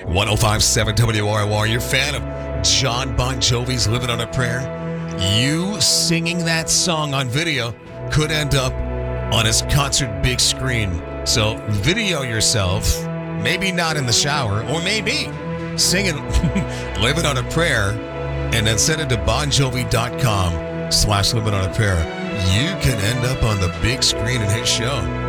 1057 WROR. You're a fan of John Bon Jovi's Living on a Prayer? You singing that song on video could end up on his concert big screen. So video yourself, maybe not in the shower, or maybe singing Living on a Prayer, and then send it to bonjovi.com/living on a prayer. You can end up on the big screen in his show.